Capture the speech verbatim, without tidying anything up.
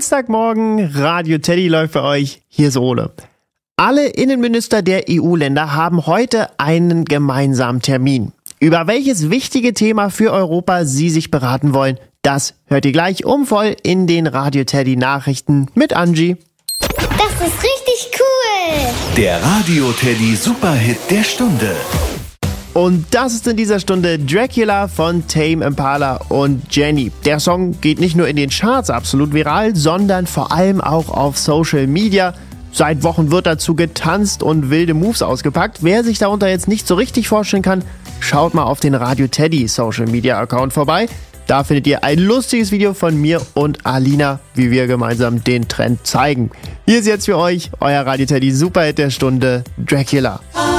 Dienstagmorgen, Radio Teddy läuft für euch. Hier ist Ole. Alle Innenminister der E U-Länder haben heute einen gemeinsamen Termin. Über welches wichtige Thema für Europa sie sich beraten wollen, das hört ihr gleich um voll in den Radio Teddy Nachrichten mit Angie. Das ist richtig cool! Der Radio Teddy Superhit der Stunde. Und das ist in dieser Stunde Dracula von Tame Impala und Jenny. Der Song geht nicht nur in den Charts absolut viral, sondern vor allem auch auf Social Media. Seit Wochen wird dazu getanzt und wilde Moves ausgepackt. Wer sich darunter jetzt nicht so richtig vorstellen kann, schaut mal auf den Radio Teddy Social Media Account vorbei. Da findet ihr ein lustiges Video von mir und Alina, wie wir gemeinsam den Trend zeigen. Hier ist jetzt für euch euer Radio Teddy Superhit der Stunde, Dracula.